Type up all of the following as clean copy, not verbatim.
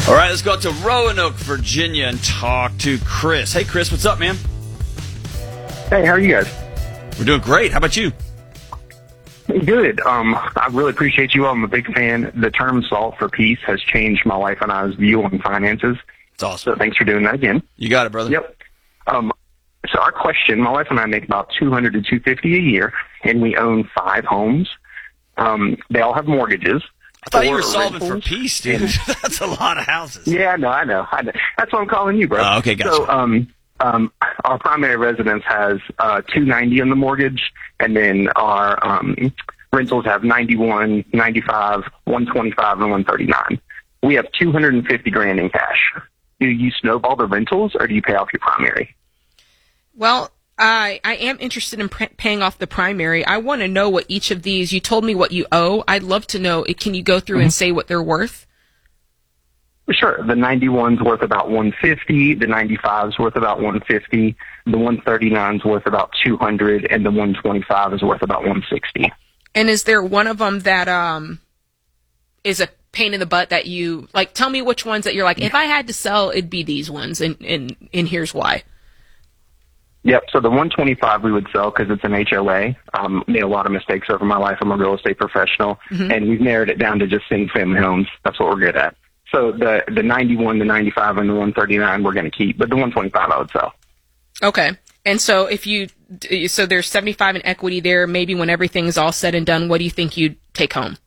All right, let's go out to Roanoke, Virginia, and talk to Chris. Hey, Chris, what's up, man? Hey, how are you guys? We're doing great. How about you? Good. I really appreciate you all. I'm a big fan. The term "solve for peace" has changed my wife and I's view on finances. It's awesome. So thanks for doing that again. You got it, brother. Yep. So our question: my wife and I make about $200 to $250 a year, and we own 5 homes. They all have mortgages. I thought you were solving for peace, dude. That's a lot of houses. Yeah, I know. That's why I'm calling you, bro. Okay, gotcha. So, our primary residence has $290 on the mortgage, and then our rentals have 91, 95, 125, and 139. We have $250,000 in cash. Do you snowball the rentals, or do you pay off your primary? Well, I am interested in paying off the primary. I want to know what each of these, you told me what you owe. I'd love to know, can you go through and say what they're worth? Sure. The 91's worth about $150, the 95's worth about $150, the 139's worth about $200, and the 125 is worth about $160. And is there one of them that is a pain in the butt that you, like, tell me which ones that you're like, if I had to sell, it'd be these ones, and here's why. Yep. So the 125 we would sell because it's an HOA. Made a lot of mistakes over my life. I'm a real estate professional, and we've narrowed it down to just single family homes. That's what we're good at. So the 91, the 95, and the 139 we're going to keep, but the 125 I would sell. Okay. And so so there's 75 in equity there. Maybe when everything's all said and done, what do you think you'd take home?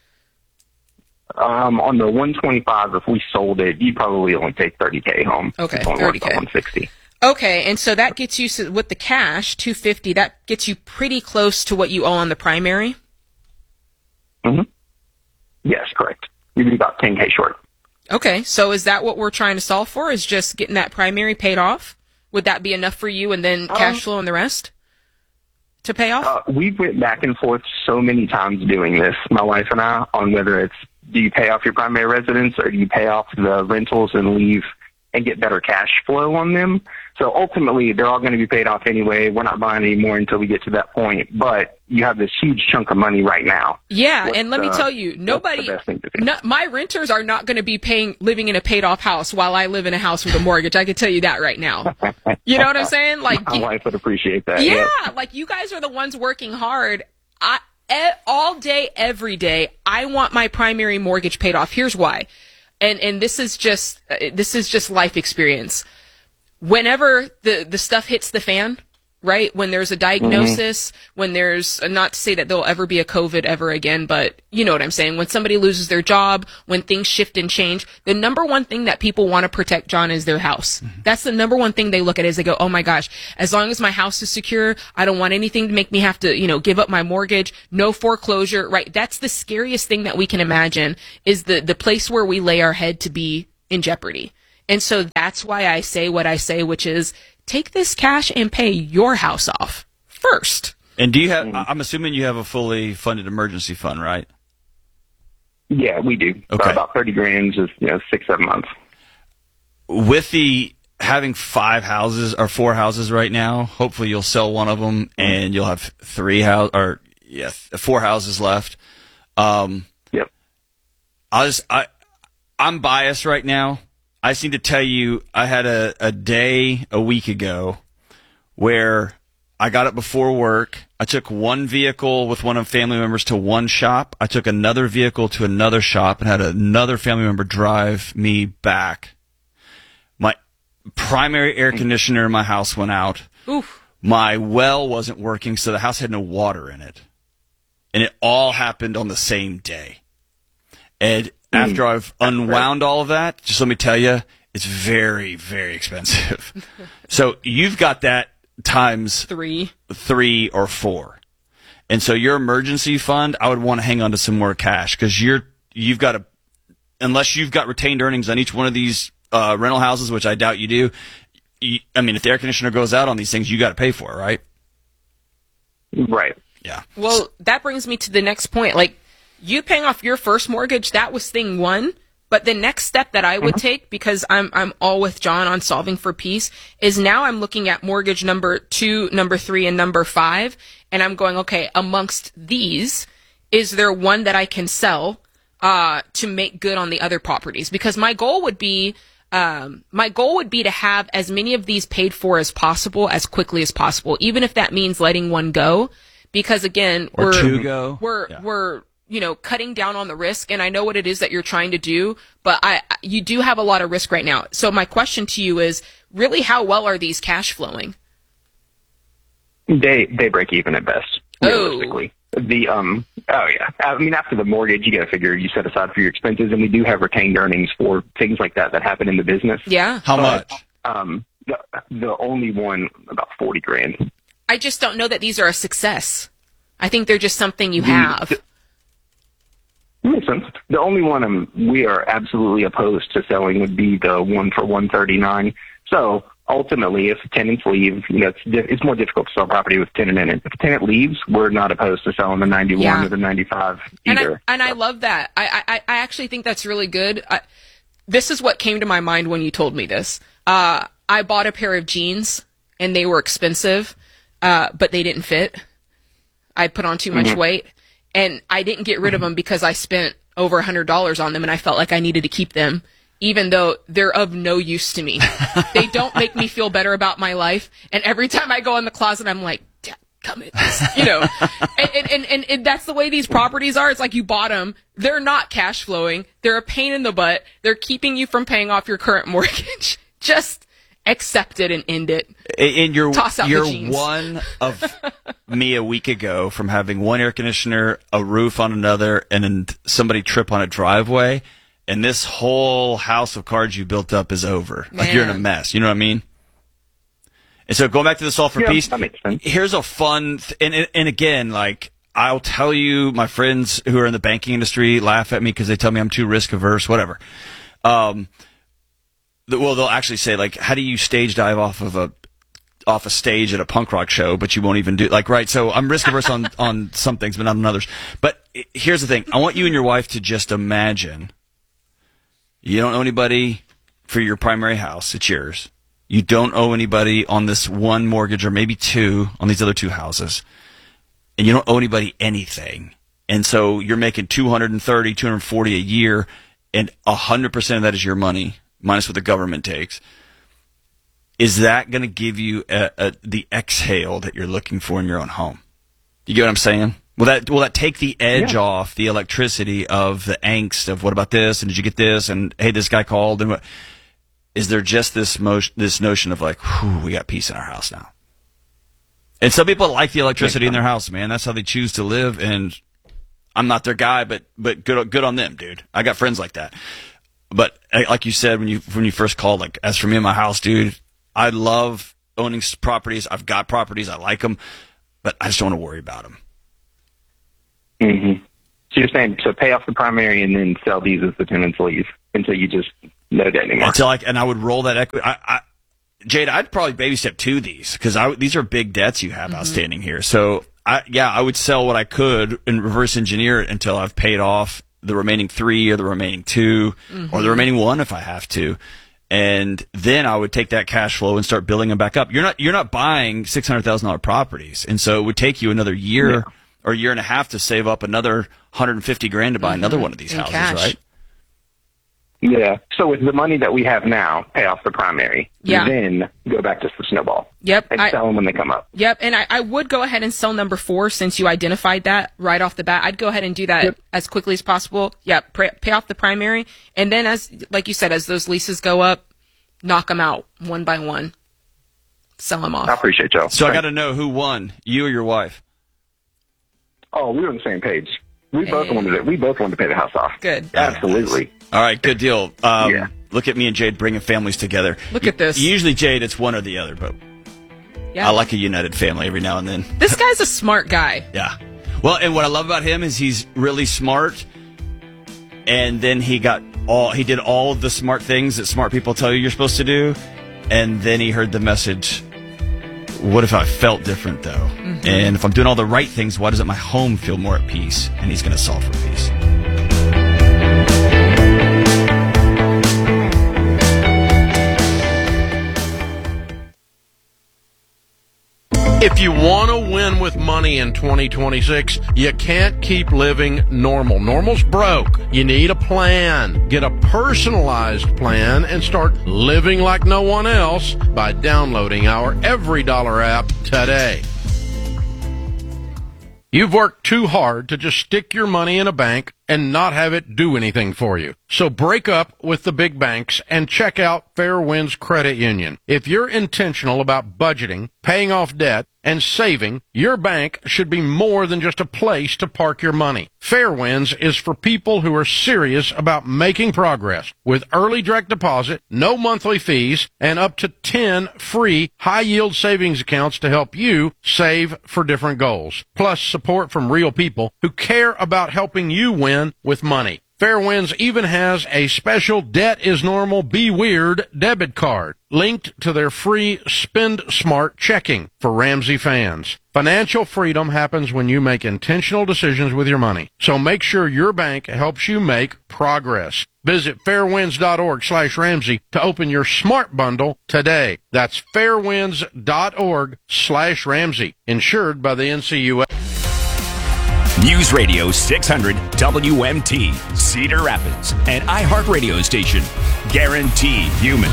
On the 125, if we sold it, you'd probably only take $30,000 home. Okay, it's only worth $30,000. $160. Okay, and so that gets you, with the cash, $250, that gets you pretty close to what you owe on the primary? Mm-hmm. Yes, correct. You'd be about $10,000 short. Okay, so is that what we're trying to solve for, is just getting that primary paid off? Would that be enough for you, and then cash flow and the rest to pay off? We've went back and forth so many times doing this, my wife and I, on whether it's, do you pay off your primary residence or do you pay off the rentals and leave and get better cash flow on them? So ultimately, they're all going to be paid off anyway. We're not buying any more until we get to that point. But you have this huge chunk of money right now. Yeah, and let me tell you, my renters are not going to be living in a paid-off house while I live in a house with a mortgage. I can tell you that right now. You know what I'm saying? Like, my wife would appreciate that. Yeah, like you guys are the ones working hard. All day, every day, I want my primary mortgage paid off. Here's why. And this is just life experience. Whenever the stuff hits the fan, right? When there's a diagnosis, when there's, not to say that there'll ever be a COVID ever again, but you know what I'm saying? When somebody loses their job, when things shift and change, the number one thing that people want to protect, John, is their house. That's the number one thing they look at, is they go, oh my gosh, as long as my house is secure, I don't want anything to make me have to, give up my mortgage, no foreclosure, right? That's the scariest thing that we can imagine, is the place where we lay our head to be in jeopardy. And so that's why I say what I say, which is, take this cash and pay your house off first. And do you have, I'm assuming you have a fully funded emergency fund, right? Yeah, we do. Okay. About $30,000, just 6-7 months. With the having 4 houses right now, hopefully you'll sell one of them and you'll have 4 houses left. Yep. I'm biased right now. I just need to tell you, I had a day a week ago where I got up before work. I took one vehicle with one of family members to one shop. I took another vehicle to another shop and had another family member drive me back. My primary air conditioner in my house went out. Oof. My well wasn't working, so the house had no water in it. And it all happened on the same day. And after I've unwound all of that, just let me tell you, it's very, very expensive. So you've got that times 3 or 4. And so your emergency fund, I would want to hang on to some more cash, because you've got to, unless you've got retained earnings on each one of these rental houses, which I doubt you do. If the air conditioner goes out on these things, you got to pay for it, right? Right. Yeah. Well, that brings me to the next point. Like, you paying off your first mortgage, that was thing one. But the next step that I would take, because I'm all with John on solving for peace, is now I'm looking at mortgage number 2, number 3, and number 5. And I'm going, okay, amongst these, is there one that I can sell to make good on the other properties, because my goal would be to have as many of these paid for as possible, as quickly as possible, even if that means letting one go, because again, we're cutting down on the risk, and I know what it is that you're trying to do, but you do have a lot of risk right now. So my question to you is, really, how well are these cash flowing? They break even at best, realistically. I mean, after the mortgage, you got to figure you set aside for your expenses, and we do have retained earnings for things like that happen in the business. Yeah. How much? The only one, about $40,000. I just don't know that these are a success. I think they're just something you have. Makes sense. The only one we are absolutely opposed to selling would be the one for $139,000. So ultimately, if tenants leave, it's more difficult to sell property with tenant in it. If a tenant leaves, we're not opposed to selling the 91 or the 95 either. And I love that. I actually think that's really good. This is what came to my mind when you told me this. I bought a pair of jeans, and they were expensive, but they didn't fit. I put on too much weight, and I didn't get rid of them because I spent over $100 on them, and I felt like I needed to keep them, even though they're of no use to me. They don't make me feel better about my life, and every time I go in the closet, I'm like, come at this, and that's the way these properties are. It's like you bought them. They're not cash flowing. They're a pain in the butt. They're keeping you from paying off your current mortgage. Just accept it and end it. And you're the jeans. One of me a week ago from having one air conditioner, a roof on another, and then somebody trip on a driveway, and this whole house of cards you built up is over. Man. Like, you're in a mess. You know what I mean? And so going back to the Solve for Peace, that makes sense. Here's a fun and again, like, I'll tell you, my friends who are in the banking industry laugh at me because they tell me I'm too risk averse, whatever. They'll actually say, like, how do you stage dive off a stage at a punk rock show, but you won't even do, like, right? So I'm risk averse on some things, but not on others. But here's the thing. I want you and your wife to just imagine you don't owe anybody for your primary house. It's yours. You don't owe anybody on this one mortgage, or maybe two on these other two houses. And you don't owe anybody anything. And so you're making $230, $240 a year, and 100% of that is your money, minus what the government takes. Is that going to give you the exhale that you're looking for in your own home? You get what I'm saying? Will that take the edge off the electricity of the angst of what about this, and did you get this, and hey, this guy called, and what? Is there just this notion of like, whew, we got peace in our house now? And some people like the electricity in their house, man. That's how they choose to live, and I'm not their guy, but good on them, dude. I got friends like that. But like you said when you first called, like, as for me and my house, dude, I love owning properties. I've got properties. I like them, but I just don't want to worry about them. Mm-hmm. So you're saying, so pay off the primary and then sell these as the tenants leave until you just no debt anymore. And I would roll that equity. Jade, I'd probably baby step to these because these are big debts you have outstanding here. So I would sell what I could and reverse engineer it until I've paid off the remaining 3 or the remaining 2 or the remaining 1 if I have to. And then I would take that cash flow and start building them back up. You're not buying $600,000 properties. And so it would take you another year or year and a half to save up another $150,000 to buy another one of these houses, cash. Right? Yeah. So with the money that we have now, pay off the primary. Yeah. Then go back to the snowball. Yep. And sell them when they come up. Yep. And I would go ahead and sell number 4 since you identified that right off the bat. I'd go ahead and do that as quickly as possible. Yep. Pay off the primary. And then like you said, as those leases go up, knock them out one by one. Sell them off. I appreciate y'all. So I got to know who won, you or your wife? Oh, we were on the same page. We both wanted it. We both wanted to pay the house off. Good. Absolutely. All right, good deal. Look at me and Jade bringing families together. Look at this. Usually, Jade, it's one or the other, but Yeah. I like a united family every now and then. This guy's a smart guy. Yeah. Well, and what I love about him is he's really smart, and then he did all the smart things that smart people tell you you're supposed to do, and then he heard the message, what if I felt different, though? And if I'm doing all the right things, why doesn't my home feel more at peace? And he's going to solve for peace. If you want to win with money in 2026. You can't keep living normal. Normal's broke. You need a plan. Get a personalized plan and start living like no one else by downloading our Every Dollar app today. You've worked too hard to just stick your money in a bank and not have it do anything for you. So break up with the big banks and check out Fairwinds Credit Union. If you're intentional about budgeting, paying off debt, and saving, your bank should be more than just a place to park your money. Fairwinds is for people who are serious about making progress with early direct deposit, no monthly fees, and up to 10 free high-yield savings accounts to help you save for different goals. Plus support from real people who care about helping you win with money. Fairwinds even has a special Debt is Normal, Be Weird debit card linked to their free Spend Smart checking for Ramsey fans. Financial freedom happens when you make intentional decisions with your money. So make sure your bank helps you make progress. Visit fairwinds.org/Ramsey to open your Smart Bundle today. That's fairwinds.org/Ramsey. Insured by the NCUA. News Radio 600 WMT, Cedar Rapids, an iHeartRadio station. Guaranteed human.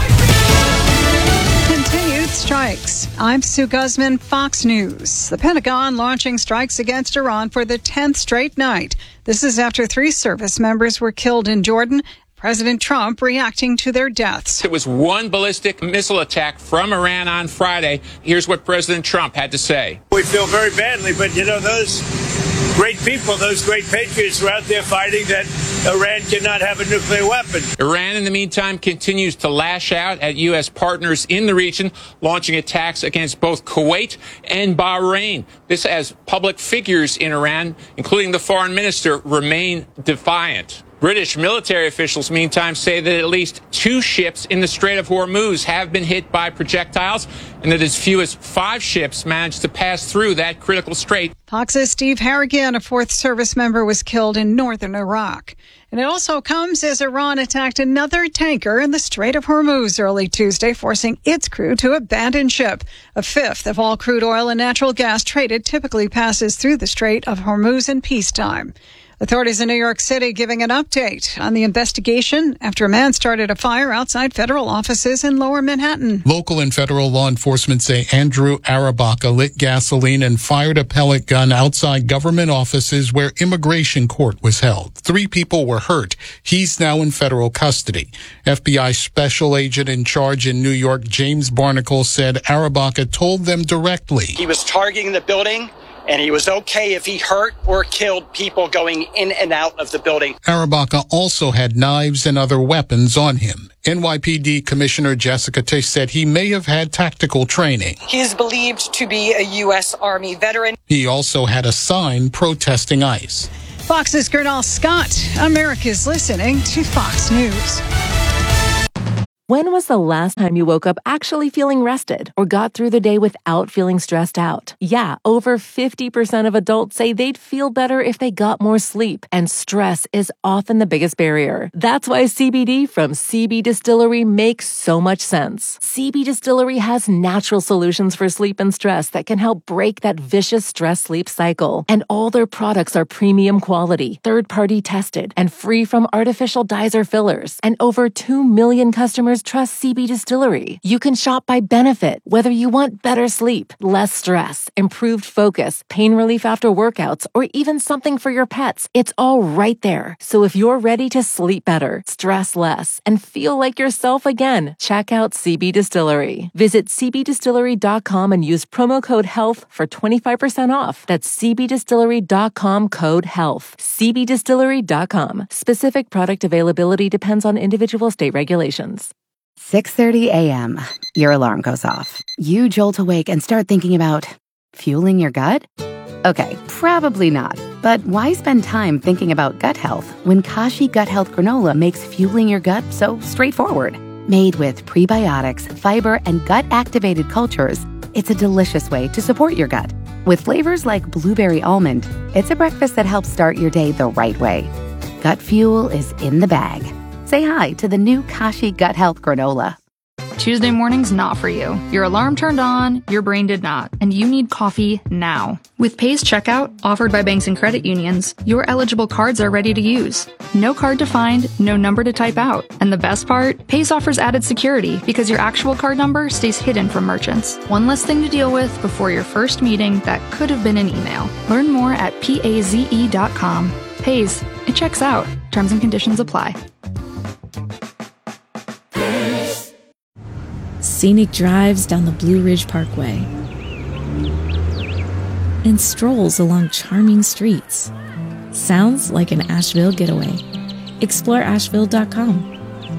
Continued strikes. I'm Sue Guzman, Fox News. The Pentagon launching strikes against Iran for the 10th straight night. This is after 3 service members were killed in Jordan. President Trump reacting to their deaths. It was one ballistic missile attack from Iran on Friday. Here's what President Trump had to say. We feel very badly, but those great people, those great patriots are out there fighting that Iran cannot have a nuclear weapon. Iran, in the meantime, continues to lash out at U.S. partners in the region, launching attacks against both Kuwait and Bahrain. This as public figures in Iran, including the foreign minister, remain defiant. British military officials, meantime, say that at least 2 ships in the Strait of Hormuz have been hit by projectiles, and that as few as 5 ships managed to pass through that critical strait. Fox's Steve Harrigan, a 4th service member, was killed in northern Iraq. And it also comes as Iran attacked another tanker in the Strait of Hormuz early Tuesday, forcing its crew to abandon ship. 1/5 of all crude oil and natural gas traded typically passes through the Strait of Hormuz in peacetime. Authorities in New York City giving an update on the investigation after a man started a fire outside federal offices in Lower Manhattan. Local and federal law enforcement say Andrew Arabaka lit gasoline and fired a pellet gun outside government offices where immigration court was held. 3 people were hurt. He's now in federal custody. FBI special agent in charge in New York, James Barnacle, said Arabaka told them directly. He was targeting the building, and he was okay if he hurt or killed people going in and out of the building. Arabaka also had knives and other weapons on him. NYPD Commissioner Jessica Tisch said he may have had tactical training. He is believed to be a U.S. Army veteran. He also had a sign protesting ICE. Fox's Gernal Scott. America's listening to Fox News. When was the last time you woke up actually feeling rested or got through the day without feeling stressed out? Yeah, over 50% of adults say they'd feel better if they got more sleep, and stress is often the biggest barrier. That's why CBD from CB Distillery makes so much sense. CB Distillery has natural solutions for sleep and stress that can help break that vicious stress-sleep cycle. And all their products are premium quality, third-party tested, and free from artificial dyes or fillers. And over 2 million customers trust CB Distillery. You can shop by benefit, whether you want better sleep, less stress, improved focus, pain relief after workouts, or even something for your pets. It's all right there. So if you're ready to sleep better, stress less, and feel like yourself again, check out CB Distillery. Visit cbdistillery.com and use promo code HEALTH for 25% off. That's cbdistillery.com, code HEALTH. cbdistillery.com. Specific product availability depends on individual state regulations. 6:30 a.m. Your alarm goes off. You jolt awake and start thinking about fueling your gut? Okay, probably not. But why spend time thinking about gut health when Kashi Gut Health Granola makes fueling your gut so straightforward? Made with prebiotics, fiber, and gut-activated cultures, it's a delicious way to support your gut. With flavors like blueberry almond, it's a breakfast that helps start your day the right way. Gut fuel is in the bag. Say hi to the new Kashi Gut Health Granola. Tuesday morning's not for you. Your alarm turned on, your brain did not, and you need coffee now. With Pay's Checkout, offered by banks and credit unions, your eligible cards are ready to use. No card to find, no number to type out. And the best part? Pay's offers added security because your actual card number stays hidden from merchants. One less thing to deal with before your first meeting that could have been an email. Learn more at PAZE.com. Pay's, it checks out. Terms and conditions apply. Scenic drives down the Blue Ridge Parkway and strolls along charming streets. Sounds like an Asheville getaway. Explore Asheville.com.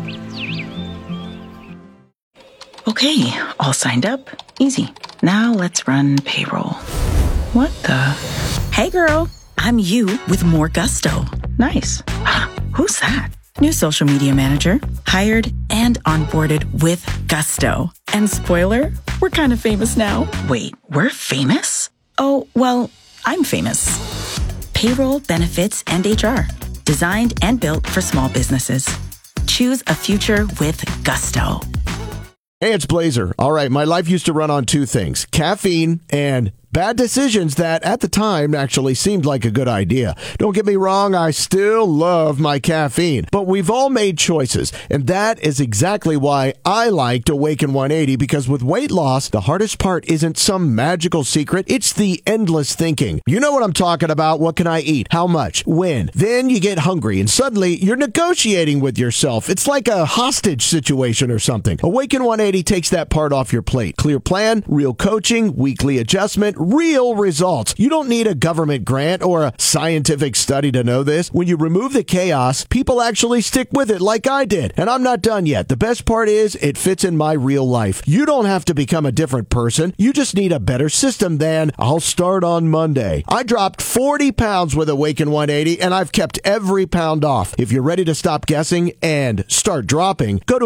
Okay, all signed up. Easy. Now let's run payroll. What the? Hey girl, I'm you with more gusto. Nice. Who's that? New social media manager, hired and onboarded with gusto. And spoiler, we're kind of famous now. Wait, we're famous? Oh, well, I'm famous. Payroll, benefits, and HR. Designed and built for small businesses. Choose a future with gusto. Hey, it's Blazer. All right, my life used to run on two things, caffeine and bad decisions that at the time actually seemed like a good idea. Don't get me wrong, I still love my caffeine, but we've all made choices, and that is exactly why I liked Awaken 180, because with weight loss, the hardest part isn't some magical secret, it's the endless thinking. You know what I'm talking about. What can I eat? How much? When? Then you get hungry, and suddenly you're negotiating with yourself. It's like a hostage situation or something. Awaken 180 takes that part off your plate. Clear plan, real coaching, weekly adjustment, real results. You don't need a government grant or a scientific study to know this. When you remove the chaos, people actually stick with it like I did. And I'm not done yet. The best part is it fits in my real life. You don't have to become a different person. You just need a better system than I'll start on Monday. I dropped 40 pounds with Awaken 180 and I've kept every pound off. If you're ready to stop guessing and start dropping, go to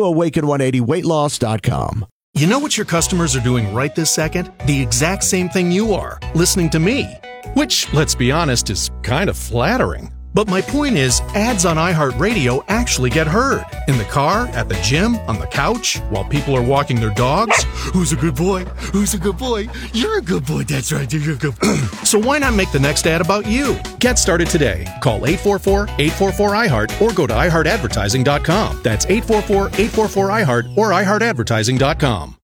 awaken180weightloss.com. You know what your customers are doing right this second? The exact same thing you are, listening to me. Which, let's be honest, is kind of flattering. But my point is, ads on iHeartRadio actually get heard. In the car, at the gym, on the couch, while people are walking their dogs. Who's a good boy? Who's a good boy? You're a good boy, that's right, you're a good boy. So why not make the next ad about you? Get started today. Call 844-844-iHeart or go to iHeartAdvertising.com. That's 844-844-iHeart or iHeartAdvertising.com.